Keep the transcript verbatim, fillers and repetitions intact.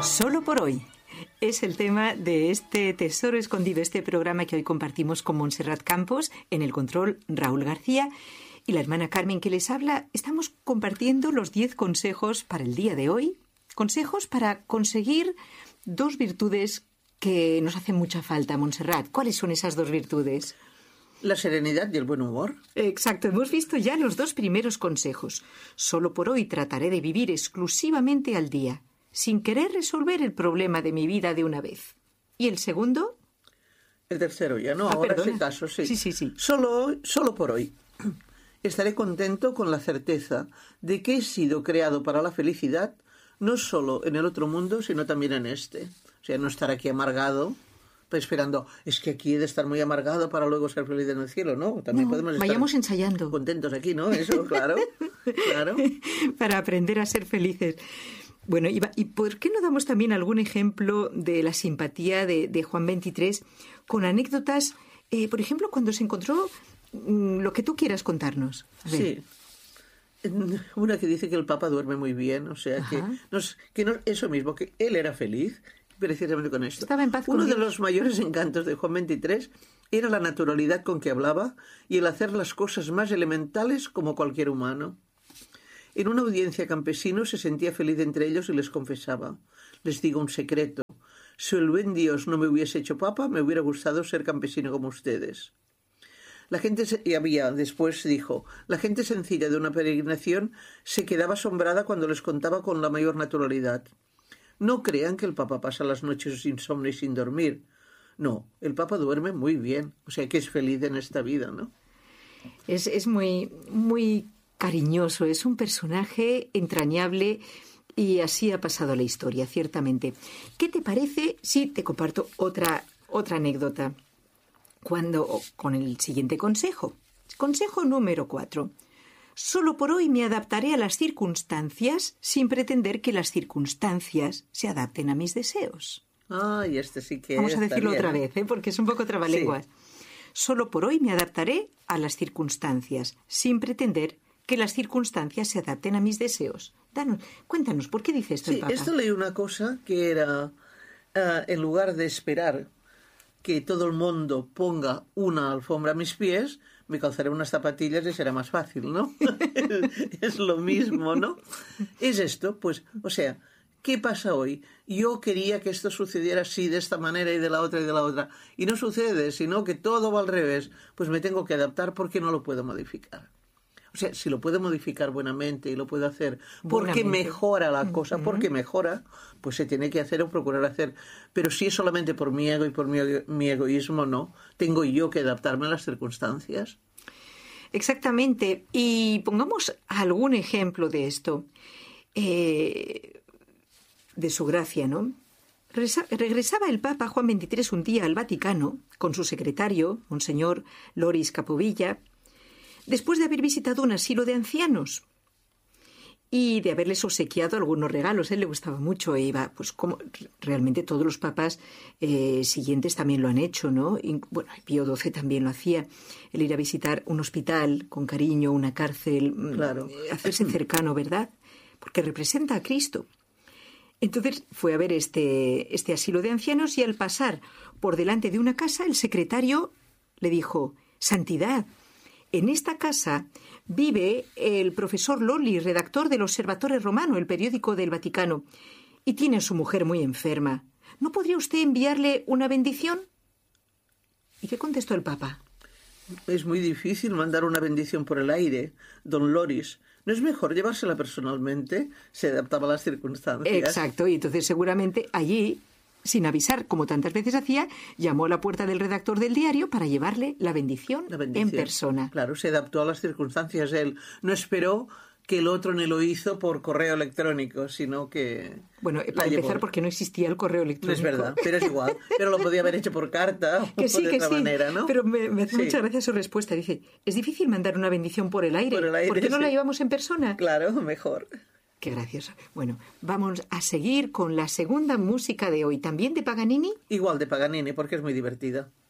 Solo por hoy es el tema de este Tesoro Escondido, este programa que hoy compartimos con Montserrat Campos, en el control Raúl García y la hermana Carmen que les habla. Estamos compartiendo los diez consejos para el día de hoy, consejos para conseguir dos virtudes que nos hacen mucha falta, Montserrat. ¿Cuáles son esas dos virtudes? La serenidad y el buen humor. Exacto, hemos visto ya los dos primeros consejos. Solo por hoy trataré de vivir exclusivamente al día, sin querer resolver el problema de mi vida de una vez. ¿Y el segundo? El tercero ya, ¿no? Ah, Ahora perdona. ese caso, sí. Sí, sí, sí. Solo, solo por hoy. Estaré contento con la certeza de que he sido creado para la felicidad, no solo en el otro mundo, sino también en este. O sea, no estar aquí amargado, esperando, es que aquí he de estar muy amargado para luego ser feliz en el cielo, ¿no? También No, podemos estar vayamos ensayando. contentos aquí, ¿no? Eso, claro, claro. Para aprender a ser felices. Bueno, ¿y, y por qué no damos también algún ejemplo de la simpatía de, de Juan veintitrés con anécdotas, eh, por ejemplo, cuando se encontró mmm, lo que tú quieras contarnos? Sí. Una que dice que el Papa duerme muy bien, o sea, que, nos, que no, eso mismo, que él era feliz precisamente con esto. Estaba en paz con Uno Dios. de los mayores encantos de Juan veintitrés era la naturalidad con que hablaba y el hacer las cosas más elementales como cualquier humano. En una audiencia campesino se sentía feliz entre ellos y les confesaba: les digo un secreto, si el buen Dios no me hubiese hecho papa, me hubiera gustado ser campesino como ustedes. La gente, y había, después dijo, la gente sencilla de una peregrinación se quedaba asombrada cuando les contaba con la mayor naturalidad. No crean que el Papa pasa las noches sin insomnio y sin dormir. No, el Papa duerme muy bien, o sea que es feliz en esta vida, ¿no? Es, es muy, muy cariñoso, es un personaje entrañable y así ha pasado la historia, ciertamente. ¿Qué te parece si te comparto otra, otra anécdota? Cuando, con el siguiente consejo. Consejo número cuatro. Solo por hoy me adaptaré a las circunstancias sin pretender que las circunstancias se adapten a mis deseos. Ay, este sí que Vamos a está decirlo bien, otra ¿eh? vez, ¿eh? Porque es un poco trabalenguas. Sí. Solo por hoy me adaptaré a las circunstancias sin pretender que las circunstancias se adapten a mis deseos. Danos, cuéntanos, ¿por qué dice esto sí, el Papa? Esto leí una cosa que era, uh, en lugar de esperar que todo el mundo ponga una alfombra a mis pies, me calzaré unas zapatillas y será más fácil, ¿no? Es lo mismo, ¿no? Es esto, pues, o sea, ¿qué pasa hoy? Yo quería que esto sucediera así, de esta manera y de la otra y de la otra, y no sucede, sino que todo va al revés, pues me tengo que adaptar porque no lo puedo modificar. O sea, si lo puedo modificar buenamente y lo puedo hacer porque buenamente mejora la cosa, uh-huh. porque mejora, pues se tiene que hacer o procurar hacer. Pero si es solamente por mi ego y por mi, mi egoísmo, no. Tengo yo que adaptarme a las circunstancias. Exactamente. Y pongamos algún ejemplo de esto, eh, de su gracia, ¿no? Regresaba el Papa Juan veintitrés un día al Vaticano con su secretario, Monseñor Loris Capovilla, después de haber visitado un asilo de ancianos y de haberles obsequiado algunos regalos. A él le gustaba mucho e iba, pues como realmente todos los papas eh, siguientes también lo han hecho, ¿no? Y, bueno, Pío doce también lo hacía, el ir a visitar un hospital con cariño, una cárcel, claro. hacerse cercano, ¿verdad? Porque representa a Cristo. Entonces fue a ver este, este asilo de ancianos y al pasar por delante de una casa, el secretario le dijo: «Santidad, en esta casa vive el profesor Lolli, redactor del Observatore Romano, el periódico del Vaticano, y tiene a su mujer muy enferma. ¿No podría usted enviarle una bendición?» ¿Y qué contestó el Papa? Es muy difícil mandar una bendición por el aire, don Loris. ¿No es mejor llevársela personalmente? Se adaptaba a las circunstancias. Exacto, y entonces seguramente allí, sin avisar, como tantas veces hacía, llamó a la puerta del redactor del diario para llevarle la bendición, la bendición en persona. Claro, se adaptó a las circunstancias. Él no esperó que el otro ni lo hizo por correo electrónico, sino que... Bueno, para empezar, llevó. Porque no existía el correo electrónico. No es verdad, pero es igual. Pero lo podía haber hecho por carta que sí, o de que otra sí. manera, ¿no? Pero me, me hace sí. mucha gracia su respuesta. Dice, es difícil mandar una bendición por el aire. Por, el aire, ¿Por qué no sí. la llevamos en persona? Claro, mejor. Qué gracioso. Bueno, vamos a seguir con la segunda música de hoy. ¿También de Paganini? Igual de Paganini, porque es muy divertida.